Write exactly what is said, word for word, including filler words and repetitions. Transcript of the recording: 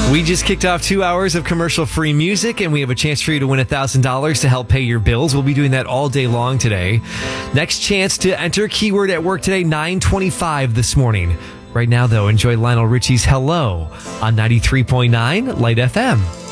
We just kicked off two hours of commercial-free music, and we have a chance for you to win one thousand dollars to help pay your bills. We'll be doing that all day long today. Next chance to enter keyword at work today, nine twenty-five this morning. Right now, though, enjoy Lionel Richie's Hello on ninety-three point nine Light F M.